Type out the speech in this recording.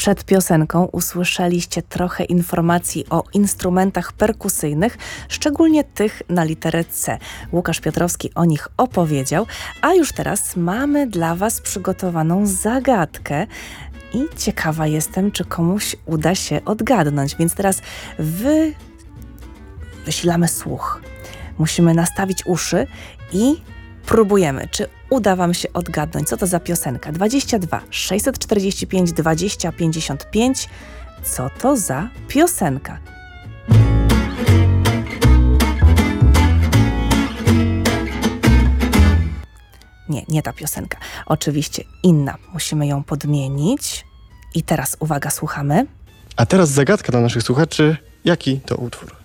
Przed piosenką usłyszeliście trochę informacji o instrumentach perkusyjnych, szczególnie tych na literę C. Łukasz Piotrowski o nich opowiedział, a już teraz mamy dla Was przygotowaną zagadkę i ciekawa jestem, czy komuś uda się odgadnąć. Więc teraz wysilamy słuch. Musimy nastawić uszy i próbujemy, czy uda Wam się odgadnąć, co to za piosenka. 22 645 20 55. Co to za piosenka? Nie ta piosenka. Oczywiście inna. Musimy ją podmienić. I teraz uwaga, słuchamy. A teraz zagadka dla naszych słuchaczy. Jaki to utwór?